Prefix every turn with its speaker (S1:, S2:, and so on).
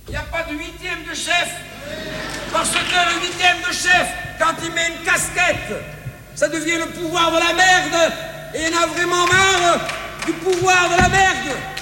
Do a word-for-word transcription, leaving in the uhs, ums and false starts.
S1: Il n'y a pas de huitième de chef. Parce que le huitième de chef, quand il met une casquette, ça devient le pouvoir de la merde. Et il y en a vraiment marre du pouvoir de la merde.